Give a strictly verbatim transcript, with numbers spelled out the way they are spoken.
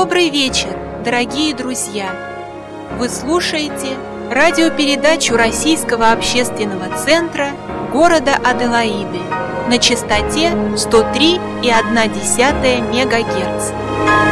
Добрый вечер, дорогие друзья! Вы слушаете радиопередачу Российского общественного центра города Аделаиды на частоте сто три и одна десятая мегагерц.